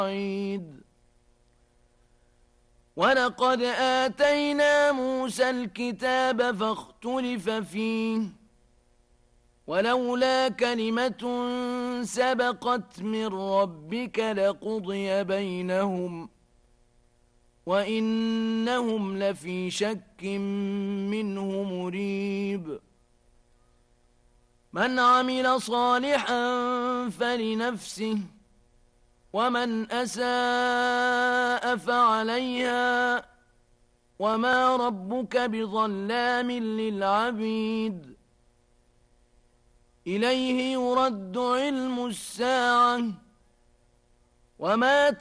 ولقد آتينا موسى الكتاب فاختلف فيه ولولا كلمة سبقت من ربك لقضي بينهم وإنهم لفي شك منه مريب من عمل صالحا فلنفسه ومن أساء فعليها وما ربك بظلام للعبيد إليه يرد علم الساعة وما